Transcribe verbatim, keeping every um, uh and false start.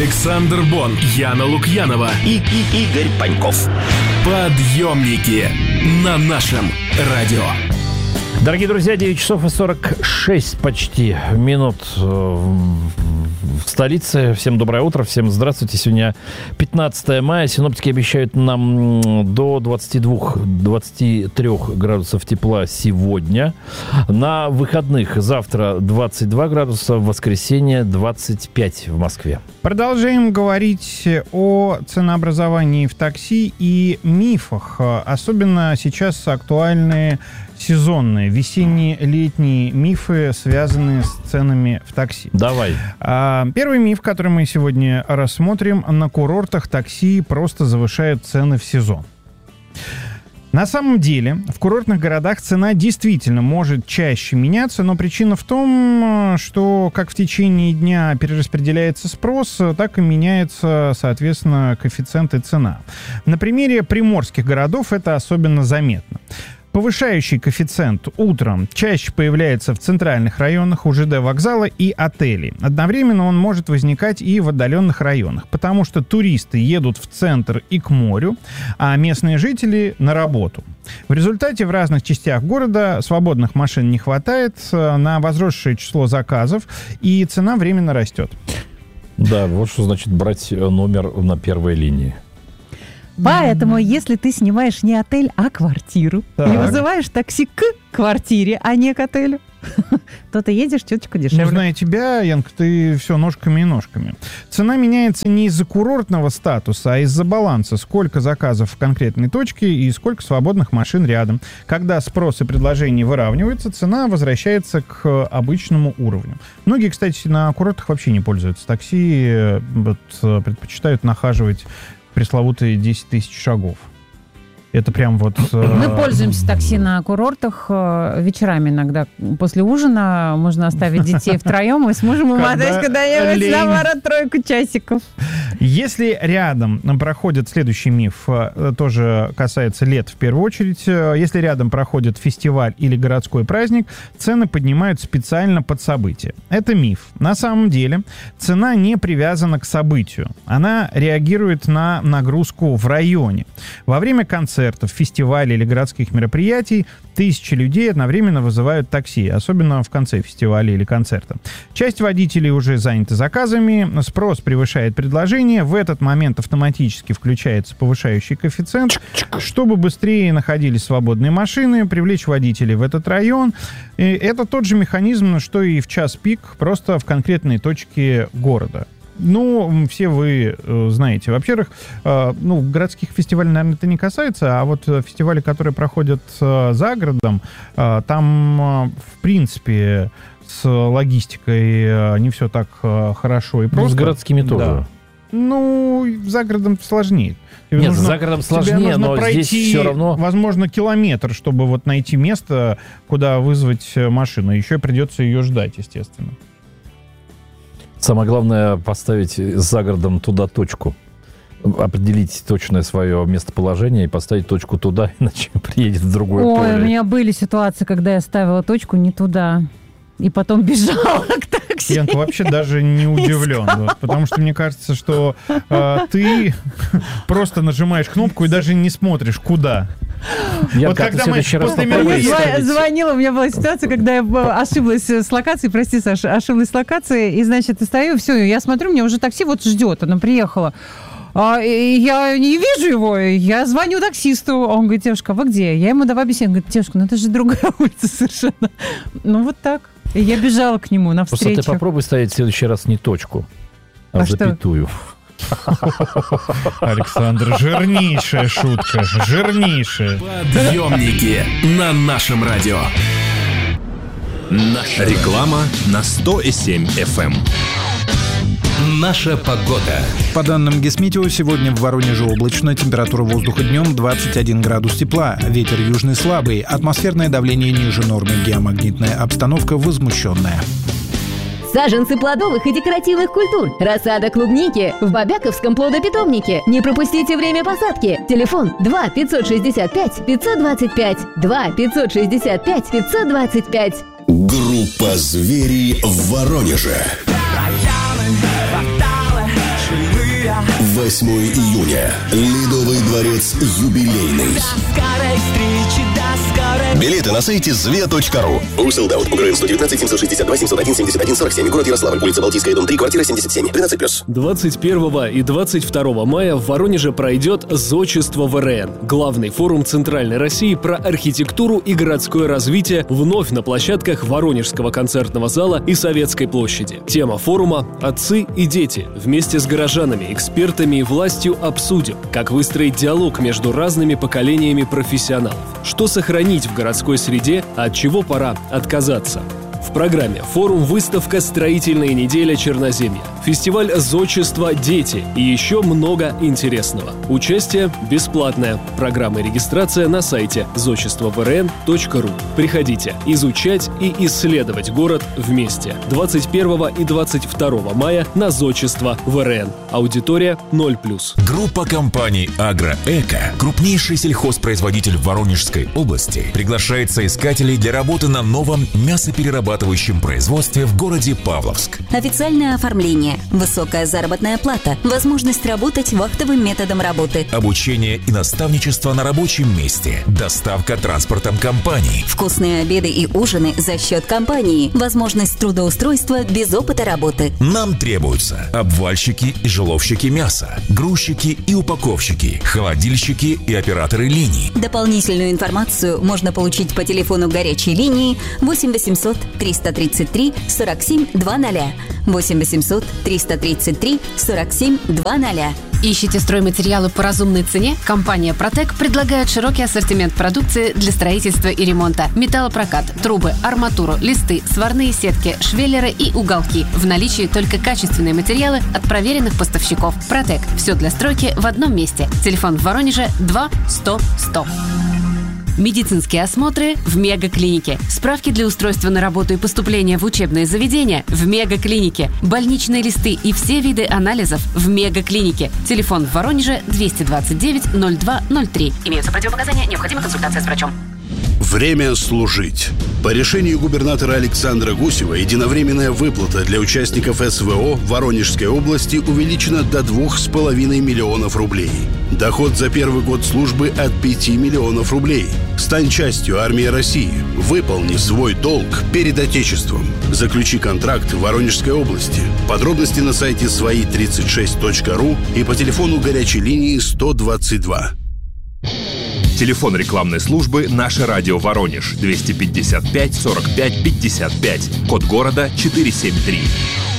Александр Бон, Яна Лукьянова и, и Игорь Паньков. Подъемники на нашем радио. Дорогие друзья, девять часов и сорок шесть почти минут в столице. Всем доброе утро, всем здравствуйте. Сегодня пятнадцатое мая. Синоптики обещают нам до двадцати двух - двадцати трёх градусов тепла сегодня. На выходных завтра двадцать два градуса, в воскресенье двадцать пять в Москве. Продолжаем говорить о ценообразовании в такси и мифах. Особенно сейчас актуальные сезонные, весенние, летние мифы, связанные с ценами в такси. Давай. Первый миф, который мы сегодня рассмотрим: на курортах такси просто завышают цены в сезон. На самом деле, в курортных городах цена действительно может чаще меняться, но причина в том, что как в течение дня перераспределяется спрос, так и меняется, соответственно, коэффициент и цена. На примере приморских городов это особенно заметно. Повышающий коэффициент утром чаще появляется в центральных районах у ЖД вокзала и отелей. Одновременно он может возникать и в отдаленных районах, потому что туристы едут в центр и к морю, а местные жители на работу. В результате в разных частях города свободных машин не хватает, на возросшее число заказов, и цена временно растет. Да, вот что значит брать номер на первой линии. Поэтому, если ты снимаешь не отель, а квартиру, так, и вызываешь такси к квартире, а не к отелю, то ты едешь чуточку дешевле. Ну, зная тебя, Янка, ты все ножками и ножками. Цена меняется не из-за курортного статуса, а из-за баланса. Сколько заказов в конкретной точке и сколько свободных машин рядом. Когда спрос и предложение выравниваются, цена возвращается к обычному уровню. Многие, кстати, на курортах вообще не пользуются такси, вот, предпочитают нахаживать пресловутые десять тысяч шагов. Это прям вот... Мы пользуемся такси на курортах вечерами иногда. После ужина можно оставить детей втроем и с мужем умотать куда-нибудь на пару-тройку часиков. Если рядом проходит, следующий миф тоже касается лет в первую очередь, если рядом проходит фестиваль или городской праздник, цены поднимают специально под событие. Это миф. На самом деле цена не привязана к событию. Она реагирует на нагрузку в районе. Во время концерта, фестивалей или городских мероприятий тысячи людей одновременно вызывают такси, особенно в конце фестиваля или концерта. Часть водителей уже заняты заказами, спрос превышает предложение, в этот момент автоматически включается повышающий коэффициент, чтобы быстрее находились свободные машины, привлечь водителей в этот район. И это тот же механизм, что и в час пик, просто в конкретной точке города. Ну, все вы э, знаете. Во-первых, э, ну, городских фестивалей, наверное, это не касается, а вот фестивали, которые проходят э, за городом, э, там, э, в принципе, с логистикой э, не все так э, хорошо и просто. Ну, с городскими тоже. Да. Ну, за городом сложнее. Тебе Нет, нужно, за городом сложнее, но пройти, здесь все равно... возможно, километр, чтобы вот найти место, куда вызвать машину. Еще придется ее ждать, естественно. Самое главное — поставить за городом туда точку. Определить точное свое местоположение и поставить точку туда, иначе приедет в другое Ой, поле. у меня были ситуации, когда я ставила точку не туда. И потом бежала к такси. Янка вообще даже не удивлен. Вот, потому что мне кажется, что э, ты просто нажимаешь кнопку и даже не смотришь, куда. Я вот когда мы после я звонила, у меня была ситуация, когда я ошиблась с локацией, прости, Саша, ошиблась с локацией, и, значит, стою, все, я смотрю, мне уже такси вот ждет, она приехала. А, я не вижу его, я звоню таксисту, он говорит: девушка, вы где? Я ему давай объясню, он говорит: девушка, ну это же другая улица совершенно. Ну вот так. И я бежала к нему навстречу. Просто ты попробуй ставить в следующий раз не точку, а, а запятую. Александр, жирнейшая шутка, жирнейшая. Подъемники на нашем радио. Наша реклама на сто и семь эф эм. Наша погода. По данным Гисметео, сегодня в Воронеже облачно, температура воздуха днем двадцать один градус тепла, ветер южный слабый, атмосферное давление ниже нормы, геомагнитная обстановка возмущенная. Саженцы плодовых и декоративных культур. Рассада клубники в Бобяковском плодопитомнике. Не пропустите время посадки. Телефон два пятьсот шестьдесят пять пятьсот двадцать пять. два пятьсот шестьдесят пять пятьсот двадцать пять. Группа «Звери» в Воронеже. восьмое июня. Ледовый дворец юбилейный. Билеты на сайте зве точка ру. Sold ГРН сто девятнадцать семьсот шестьдесят два семьсот один семьдесят один сорок семь. Город Ярославль. Улица Балтийская, дом три, квартира семьдесят семь. тринадцать плюс. двадцать первого и двадцать второго мая в Воронеже пройдет «Зодчество ВРН» – главный форум Центральной России про архитектуру и городское развитие вновь на площадках Воронежского концертного зала и Советской площади. Тема форума «Отцы и дети». Вместе с горожанами, экспертами и властью обсудим, как выстроить диалог между разными поколениями профессионалов, что сохранить в городской среде, а от чего пора отказаться. В программе форум, выставка «Строительная неделя Черноземья», фестиваль «Зодчество. Дети» и еще много интересного. Участие бесплатное. Программа и регистрация на сайте зодчество вэ эр эн точка ру. Приходите изучать и исследовать город вместе. двадцать первого и двадцать второго мая на «Зодчество вэ эр эн». Аудитория ноль плюс. Группа компаний «Агроэко», крупнейший сельхозпроизводитель в Воронежской области, приглашает соискателей для работы на новом мясоперерабатывающем производстве в городе Павловск. Официальное оформление, высокая заработная плата, возможность работать вахтовым методом работы, обучение и наставничество на рабочем месте, доставка транспортом компании, вкусные обеды и ужины за счет компании, возможность трудоустройства без опыта работы. Нам требуются обвальщики и жиловщики мяса, грузчики и упаковщики, холодильщики и операторы линий. Дополнительную информацию можно получить по телефону горячей линии восемь восемьсот триста тридцать три сорок семь двадцать, восемь восемьсот триста тридцать три сорок семь двадцать. Ищете стройматериалы по разумной цене? Компания «Протек» предлагает широкий ассортимент продукции для строительства и ремонта. Металлопрокат, трубы, арматуру, листы, сварные сетки, швеллеры и уголки. В наличии только качественные материалы от проверенных поставщиков. «Протек» – все для стройки в одном месте. Телефон в Воронеже два сто сто. Медицинские осмотры в Мегаклинике. Справки для устройства на работу и поступления в учебные заведения в Мегаклинике. Больничные листы и все виды анализов в Мегаклинике. Телефон в Воронеже двести двадцать девять ноль два ноль три. Имеются противопоказания, необходима консультация с врачом. Время служить. По решению губернатора Александра Гусева единовременная выплата для участников эс вэ о в Воронежской области увеличена до двух с половиной миллионов рублей. Доход за первый год службы от пяти миллионов рублей. Стань частью армии России. Выполни свой долг перед Отечеством. Заключи контракт в Воронежской области. Подробности на сайте свои тридцать шесть точка ру и по телефону горячей линии сто двадцать два. Телефон рекламной службы «Наше радио Воронеж» двести пятьдесят пять сорок пять пятьдесят пять. Код города четыреста семьдесят три.